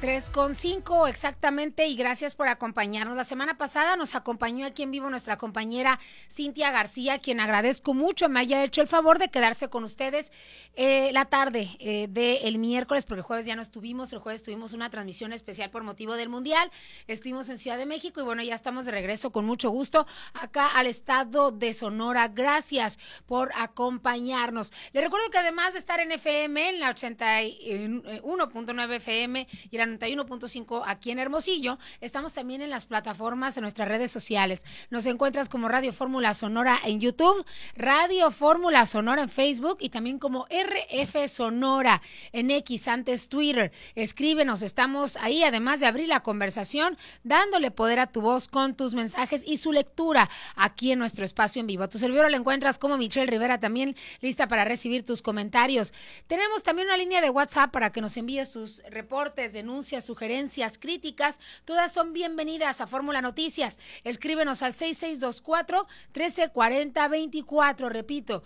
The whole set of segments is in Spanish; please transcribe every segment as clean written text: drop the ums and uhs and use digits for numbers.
3:05 exactamente, y gracias por acompañarnos. La semana pasada nos acompañó aquí en vivo nuestra compañera Cintia García, quien agradezco mucho me haya hecho el favor de quedarse con ustedes la tarde del miércoles, porque el jueves ya no estuvimos. El jueves tuvimos una transmisión especial por motivo del Mundial. Estuvimos en Ciudad de México y bueno, ya estamos de regreso con mucho gusto acá al estado de Sonora. Gracias por acompañarnos. Les recuerdo que además de estar en FM, en la 81.9 FM y la 91.5 aquí en Hermosillo, estamos también en las plataformas, en nuestras redes sociales. Nos encuentras como Radio Fórmula Sonora en YouTube, Radio Fórmula Sonora en Facebook y también como RF Sonora en X, antes Twitter. Escríbenos, estamos ahí, además de abrir la conversación, dándole poder a tu voz con tus mensajes y su lectura aquí en nuestro espacio en vivo. A tu servidor la encuentras como Michelle Rivera, también lista para recibir tus comentarios. Tenemos también una línea de WhatsApp para que nos envíes tus reportes, denuncias, sugerencias, críticas, todas son bienvenidas a Fórmula Noticias. Escríbenos al 6624-1340-24, repito,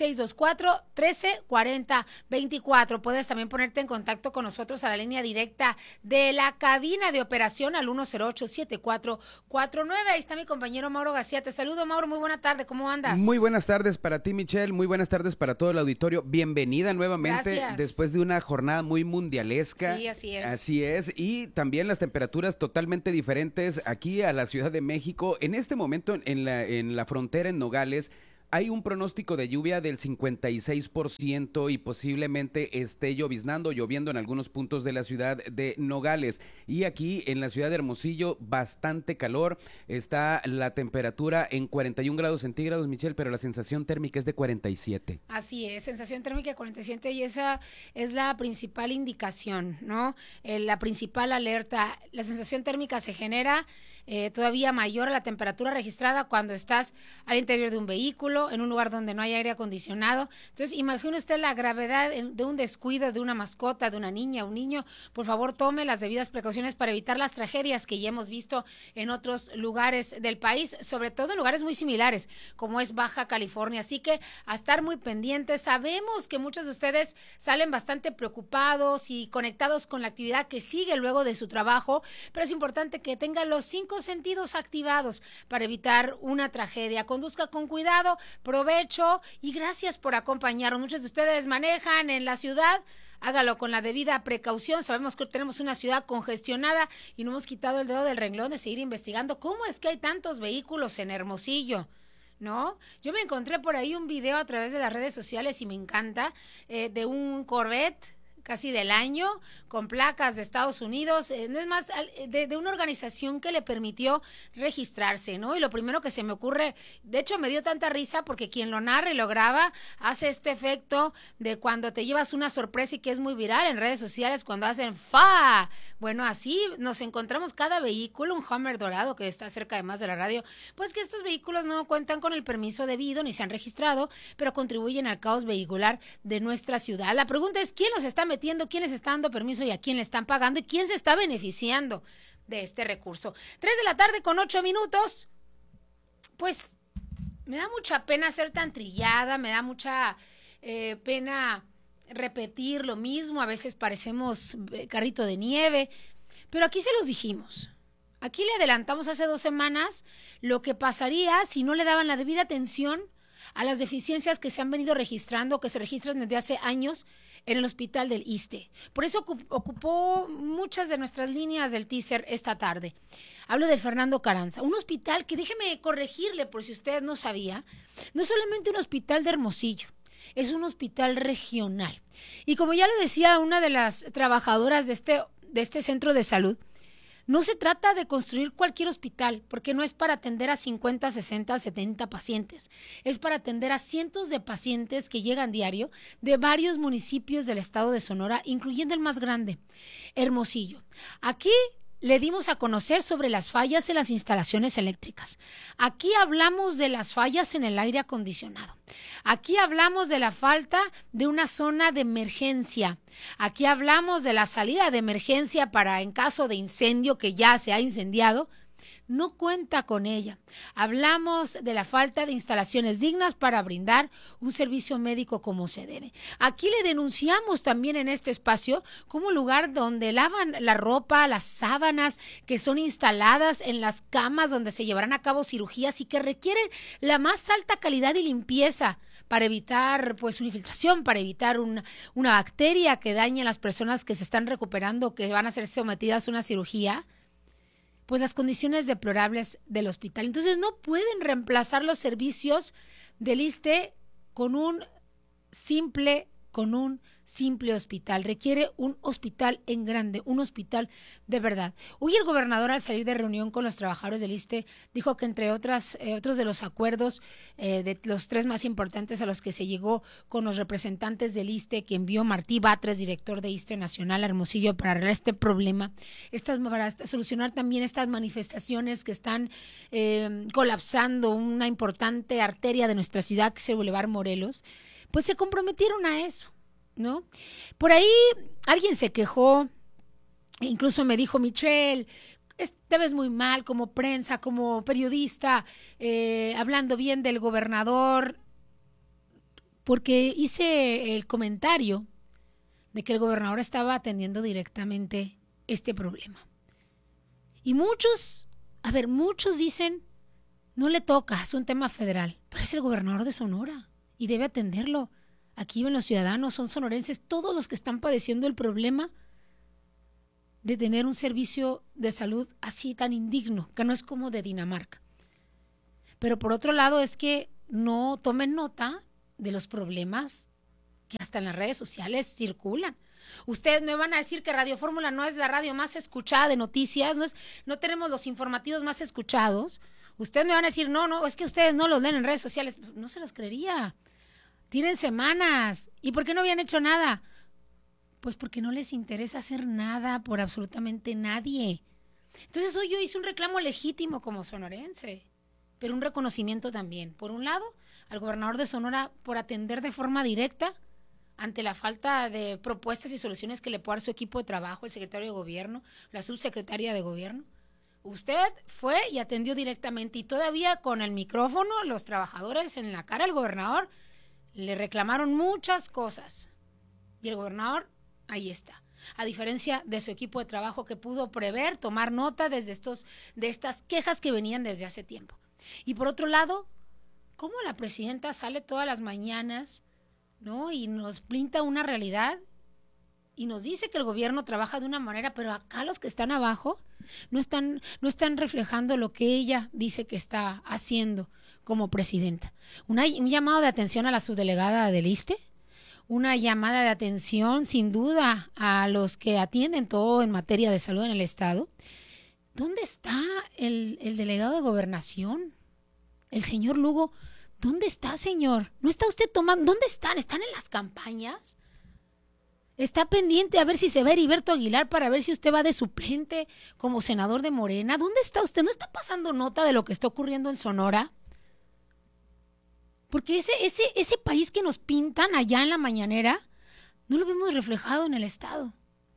6624-1340-24. Puedes también ponerte en contacto con nosotros a la línea directa de la cabina de operación al 108-7449. Ahí está mi compañero Mauro García. Te saludo, Mauro, muy buena tarde, ¿cómo andas? Muy buenas tardes para ti, Michelle, muy buenas tardes para todo el auditorio. Bienvenida nuevamente. Gracias. Después de una jornada muy mundialesca. Sí, así es. Así es, y también las temperaturas totalmente diferentes aquí a la Ciudad de México. En este momento en la frontera en Nogales hay un pronóstico de lluvia del 56% y posiblemente esté lloviendo en algunos puntos de la ciudad de Nogales. Y aquí en la ciudad de Hermosillo, bastante calor. Está la temperatura en 41 grados centígrados, Michelle, pero la sensación térmica es de 47. Así es, sensación térmica de 47, y esa es la principal indicación, ¿no? La principal alerta. La sensación térmica se genera todavía mayor a la temperatura registrada cuando estás al interior de un vehículo, en un lugar donde no hay aire acondicionado. Entonces, imagine usted la gravedad de un descuido de una mascota, de una niña, un niño. Por favor, tome las debidas precauciones para evitar las tragedias que ya hemos visto en otros lugares del país, sobre todo en lugares muy similares, como es Baja California. Así que a estar muy pendientes. Sabemos que muchos de ustedes salen bastante preocupados y conectados con la actividad que sigue luego de su trabajo, pero es importante que tengan los 5 sentidos activados para evitar una tragedia. Conduzca con cuidado, provecho y gracias por acompañarnos. Muchos de ustedes manejan en la ciudad. Hágalo con la debida precaución. Sabemos que tenemos una ciudad congestionada y no hemos quitado el dedo del renglón de seguir investigando cómo es que hay tantos vehículos en Hermosillo, ¿no? Yo me encontré por ahí un video a través de las redes sociales y me encanta, de un Corvette casi del año, con placas de Estados Unidos, no es más, de una organización que le permitió registrarse, ¿no? Y lo primero que se me ocurre, de hecho me dio tanta risa porque quien lo narra y lo graba hace este efecto de cuando te llevas una sorpresa y que es muy viral en redes sociales cuando hacen ¡fa! Bueno, así nos encontramos cada vehículo, un Hummer dorado que está cerca además de la radio, pues que estos vehículos no cuentan con el permiso debido ni se han registrado, pero contribuyen al caos vehicular de nuestra ciudad. La pregunta es, ¿quién los está metiendo? ¿Quién les está dando permiso y a quién le están pagando? ¿Y quién se está beneficiando de este recurso? 3:08 p.m. Pues me da mucha pena ser tan trillada, me da mucha pena repetir lo mismo, a veces parecemos carrito de nieve, pero aquí se los dijimos. Aquí le adelantamos hace 2 semanas lo que pasaría si no le daban la debida atención a las deficiencias que se han venido registrando, que se registran desde hace años en el hospital del ISSSTE. Por eso ocupó muchas de nuestras líneas del teaser esta tarde. Hablo del Fernando Carranza, un hospital que, déjeme corregirle por si usted no sabía, no es solamente un hospital de Hermosillo, es un hospital regional. Y como ya lo decía una de las trabajadoras de este centro de salud, no se trata de construir cualquier hospital, porque no es para atender a 50, 60, 70 pacientes. Es para atender a cientos de pacientes que llegan diario de varios municipios del estado de Sonora, incluyendo el más grande, Hermosillo. Aquí le dimos a conocer sobre las fallas en las instalaciones eléctricas. Aquí hablamos de las fallas en el aire acondicionado. Aquí hablamos de la falta de una zona de emergencia. Aquí hablamos de la salida de emergencia para en caso de incendio que ya se ha incendiado. no cuenta con ella. Hablamos de la falta de instalaciones dignas para brindar un servicio médico como se debe. Aquí le denunciamos también en este espacio como un lugar donde lavan la ropa, las sábanas que son instaladas en las camas donde se llevarán a cabo cirugías y que requieren la más alta calidad y limpieza para evitar pues una infiltración, para evitar una bacteria que dañe a las personas que se están recuperando, que van a ser sometidas a una cirugía, pues las condiciones deplorables del hospital. Entonces no pueden reemplazar los servicios del ISSSTE con un simple hospital. Requiere un hospital en grande, un hospital de verdad. Hoy el gobernador, al salir de reunión con los trabajadores del ISSSTE, dijo que entre otros de los acuerdos, de los 3 más importantes a los que se llegó con los representantes del ISSSTE, que envió Martí Batres, director de ISSSTE Nacional, a Hermosillo, para arreglar este problema, para solucionar también estas manifestaciones que están colapsando una importante arteria de nuestra ciudad, que es el Boulevard Morelos, pues se comprometieron a eso, ¿no? Por ahí alguien se quejó, incluso me dijo, Michelle, te ves muy mal como prensa, como periodista, hablando bien del gobernador, porque hice el comentario de que el gobernador estaba atendiendo directamente este problema. Y muchos dicen, no le toca, es un tema federal, pero es el gobernador de Sonora y debe atenderlo. Aquí viven los ciudadanos, son sonorenses, todos los que están padeciendo el problema de tener un servicio de salud así tan indigno, que no es como de Dinamarca. Pero por otro lado es que no tomen nota de los problemas que hasta en las redes sociales circulan. Ustedes me van a decir que Radio Fórmula no es la radio más escuchada de noticias, no tenemos los informativos más escuchados. Ustedes me van a decir, no, es que ustedes no los leen en redes sociales. No se los creería. Tienen semanas. ¿Y por qué no habían hecho nada? Pues porque no les interesa hacer nada por absolutamente nadie. Entonces hoy yo hice un reclamo legítimo como sonorense, pero un reconocimiento también. Por un lado, al gobernador de Sonora por atender de forma directa ante la falta de propuestas y soluciones que le puede dar su equipo de trabajo, el secretario de gobierno, la subsecretaria de gobierno. Usted fue y atendió directamente y todavía con el micrófono, los trabajadores en la cara del gobernador le reclamaron muchas cosas. Y el gobernador ahí está. A diferencia de su equipo de trabajo que pudo prever, tomar nota de estas quejas que venían desde hace tiempo. Y por otro lado, ¿cómo la presidenta sale todas las mañanas, ¿no? Y nos pinta una realidad y nos dice que el gobierno trabaja de una manera, pero acá los que están abajo no están reflejando lo que ella dice que está haciendo como presidenta? Un llamado de atención a la subdelegada del ISSSTE, una llamada de atención sin duda a los que atienden todo en materia de salud en el estado. ¿Dónde está el delegado de gobernación? El señor Lugo, ¿dónde está, señor? ¿No está usted tomando? ¿Dónde están? ¿Están en las campañas? ¿Está pendiente a ver si se va Heriberto Aguilar para ver si usted va de suplente como senador de Morena? ¿Dónde está usted? ¿No está pasando nota de lo que está ocurriendo en Sonora? Porque ese país que nos pintan allá en la mañanera, no lo vemos reflejado en el estado.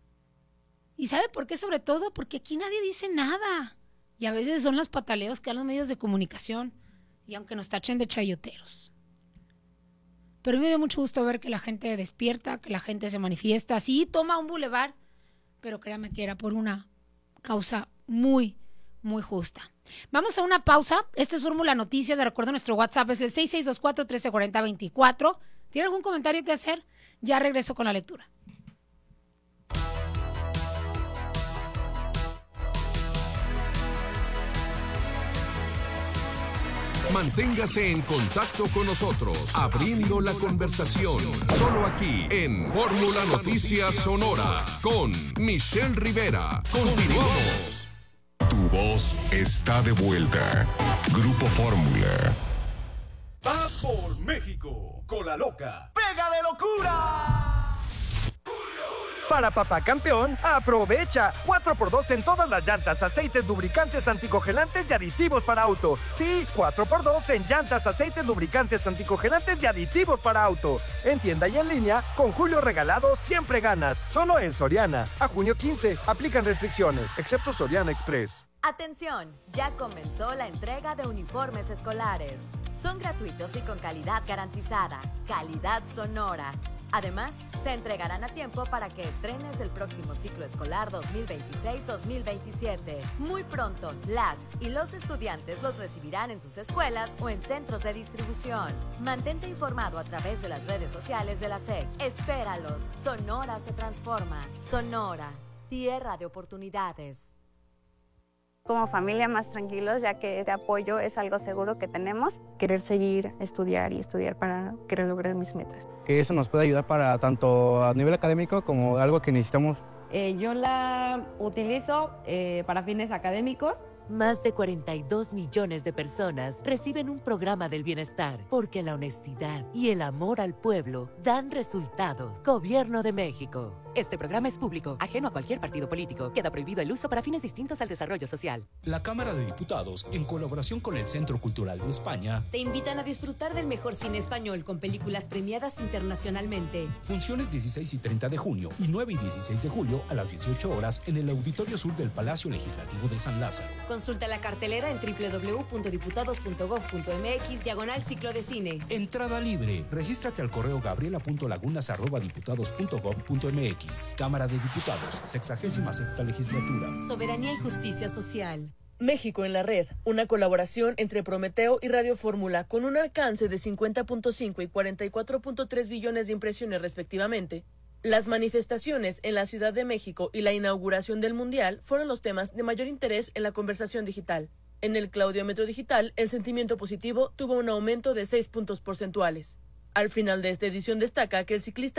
¿Y sabe por qué? Sobre todo porque aquí nadie dice nada. Y a veces son los pataleos que dan los medios de comunicación. Y aunque nos tachen de chayoteros. Pero a mí me dio mucho gusto ver que la gente despierta, que la gente se manifiesta. Sí, toma un bulevar, pero créame que era por una causa muy, muy justa. Vamos a una pausa. Esto es Fórmula Noticias. De recuerdo, nuestro WhatsApp es el 6624-1340-24. ¿Tiene algún comentario que hacer? Ya regreso con la lectura. Manténgase en contacto con nosotros, abriendo la conversación, solo aquí en Fórmula Noticias Sonora, con Michelle Rivera. Continuamos. Tu voz está de vuelta. Grupo Fórmula. Va por México con la loca. ¡Pega de locura! Para Papá Campeón, aprovecha 4x2 en todas las llantas, aceites, lubricantes, anticongelantes y aditivos para auto. Sí, 4x2 en llantas, aceites, lubricantes, anticongelantes y aditivos para auto. En tienda y en línea, con Julio Regalado siempre ganas. Solo en Soriana. A junio 15, aplican restricciones, excepto Soriana Express. Atención, ya comenzó la entrega de uniformes escolares. Son gratuitos y con calidad garantizada, calidad Sonora. Además, se entregarán a tiempo para que estrenes el próximo ciclo escolar 2026-2027. Muy pronto, las y los estudiantes los recibirán en sus escuelas o en centros de distribución. Mantente informado a través de las redes sociales de la SEC. Espéralos. Sonora se transforma. Sonora, tierra de oportunidades. Como familia más tranquilos, ya que este apoyo es algo seguro que tenemos. Querer seguir, estudiar para querer lograr mis metas. Que eso nos puede ayudar para tanto a nivel académico como algo que necesitamos. Yo la utilizo para fines académicos. Más de 42 millones de personas reciben un programa del bienestar porque la honestidad y el amor al pueblo dan resultados. Gobierno de México. Este programa es público, ajeno a cualquier partido político. Queda prohibido el uso para fines distintos al desarrollo social. La Cámara de Diputados, en colaboración con el Centro Cultural de España, te invitan a disfrutar del mejor cine español con películas premiadas internacionalmente. Funciones 16 y 30 de junio y 9 y 16 de julio a las 18 horas en el Auditorio Sur del Palacio Legislativo de San Lázaro. Consulta la cartelera en www.diputados.gov.mx/ciclo de cine. Entrada libre. Regístrate al correo gabriela.lagunas@diputados.gov.mx. Cámara de Diputados, 66ª legislatura. Soberanía y justicia social. México en la red, una colaboración entre Prometeo y Radio Fórmula con un alcance de 50.5 y 44.3 billones de impresiones respectivamente. Las manifestaciones en la Ciudad de México y la inauguración del Mundial fueron los temas de mayor interés en la conversación digital. En el claudiómetro digital, el sentimiento positivo tuvo un aumento de 6 puntos porcentuales. Al final de esta edición destaca que el ciclista